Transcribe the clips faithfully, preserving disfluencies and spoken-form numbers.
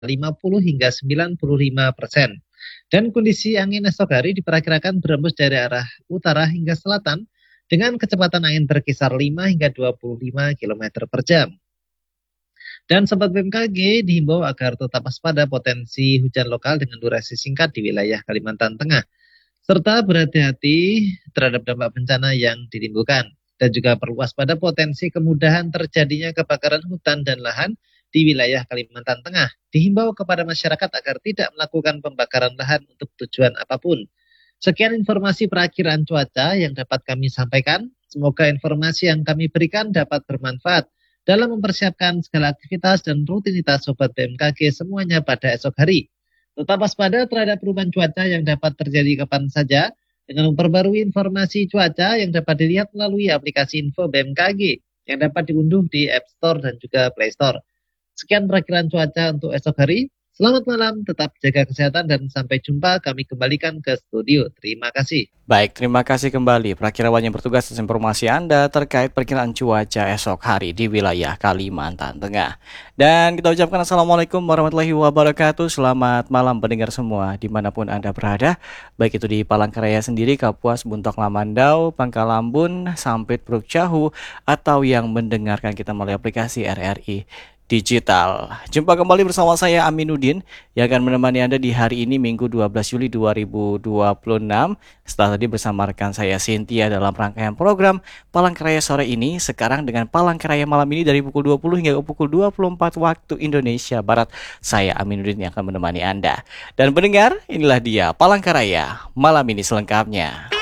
lima puluh hingga sembilan puluh lima persen. Dan kondisi angin esok hari diperkirakan berembus dari arah utara hingga selatan dengan kecepatan angin berkisar lima hingga dua puluh lima kilometer per jam. Dan Sobat B M K G dihimbau agar tetap waspada potensi hujan lokal dengan durasi singkat di wilayah Kalimantan Tengah, serta berhati-hati terhadap dampak bencana yang ditimbulkan. Dan juga perlu waspada potensi kemudahan terjadinya kebakaran hutan dan lahan di wilayah Kalimantan Tengah. Dihimbau kepada masyarakat agar tidak melakukan pembakaran lahan untuk tujuan apapun. Sekian informasi perakiraan cuaca yang dapat kami sampaikan. Semoga informasi yang kami berikan dapat bermanfaat dalam mempersiapkan segala aktivitas dan rutinitas Sobat B M K G semuanya pada esok hari. Tetap waspada terhadap perubahan cuaca yang dapat terjadi kapan saja dengan memperbarui informasi cuaca yang dapat dilihat melalui aplikasi Info B M K G yang dapat diunduh di App Store dan juga Play Store. Sekian perakiraan cuaca untuk esok hari. Selamat malam, tetap jaga kesehatan dan sampai jumpa. Kami kembalikan ke studio. Terima kasih. Baik, terima kasih kembali perakirawan yang bertugas atas informasi Anda terkait perkiraan cuaca esok hari di wilayah Kalimantan Tengah. Dan kita ucapkan Assalamualaikum warahmatullahi wabarakatuh. Selamat malam pendengar semua dimanapun Anda berada, baik itu di Palangkaraya sendiri, Kapuas, Buntok Lamandau, Pangkalambun, Sampit, Pruk Cahu, atau yang mendengarkan kita melalui aplikasi R R I Digital. Jumpa kembali bersama saya Aminuddin yang akan menemani Anda di hari ini Minggu dua belas Juli dua ribu dua puluh enam. Setelah tadi bersama rekan saya Cynthia dalam rangkaian program Palangkaraya sore ini, sekarang dengan Palangkaraya malam ini dari pukul dua puluh hingga pukul dua puluh empat waktu Indonesia Barat. Saya Aminuddin yang akan menemani Anda. Dan pendengar, inilah dia Palangkaraya malam ini selengkapnya.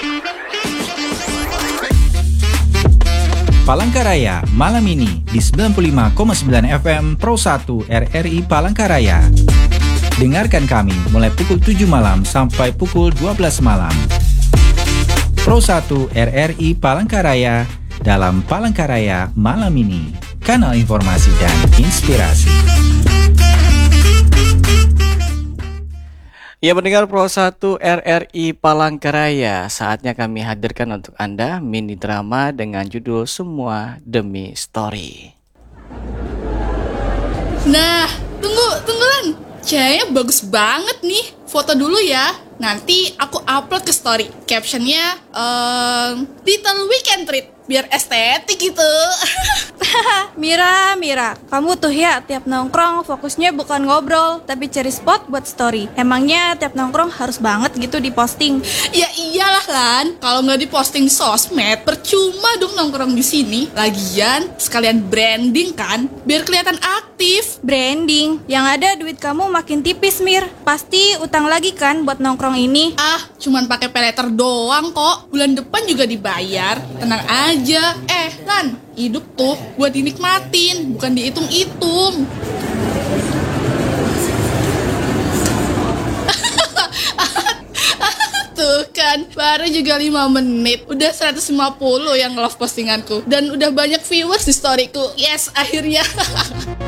Palangkaraya malam ini di sembilan puluh lima koma sembilan F M Pro satu R R I Palangkaraya. Dengarkan kami mulai pukul tujuh malam sampai pukul dua belas malam. Pro satu R R I Palangkaraya dalam Palangkaraya malam ini. Kanal informasi dan inspirasi. Ya, pendengar Pro satu R R I Palangkaraya, saatnya kami hadirkan untuk Anda mini drama dengan judul Semua Demi Story. Nah, tunggu, tungguan. Kayaknya bagus banget nih. Foto dulu ya. Nanti aku upload ke story. Captionnya, um, Little Weekend Treat. Biar estetik gitu. Mira, Mira, kamu tuh ya tiap nongkrong fokusnya bukan ngobrol, tapi cari spot buat story. Emangnya tiap nongkrong harus banget gitu diposting? Ya iyalah Lan, kalau nggak diposting sosmed, percuma dong nongkrong di sini. Lagian sekalian branding kan, biar kelihatan aktif. Branding? Yang ada duit kamu makin tipis, Mir. Pasti utang lagi kan buat nongkrong ini? Ah, cuman pakai paylater doang kok. Bulan depan juga dibayar. Tenang aja. Eh, Lan, hidup tuh buat dinikmatin, bukan dihitung-hitung. Tuh kan, baru juga lima menit udah seratus lima puluh yang love postinganku. Dan udah banyak viewers di storyku. Yes, akhirnya.